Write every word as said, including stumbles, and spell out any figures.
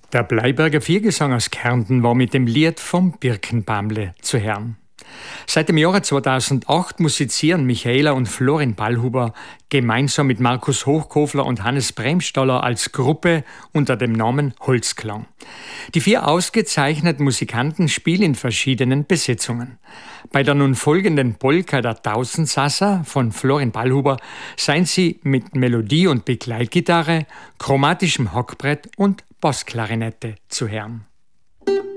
Der Bleiberger Viergesang aus Kärnten war mit dem Lied vom Birkenbaumle zu hören. Seit dem Jahre zweitausendacht musizieren Michaela und Florin Ballhuber gemeinsam mit Markus Hochkofler und Hannes Bremstaller als Gruppe unter dem Namen Holzklang. Die vier ausgezeichneten Musikanten spielen in verschiedenen Besetzungen. Bei der nun folgenden Polka der Tausendsassa von Florin Ballhuber seien sie mit Melodie und Begleitgitarre, chromatischem Hackbrett und Bassklarinette zu hören.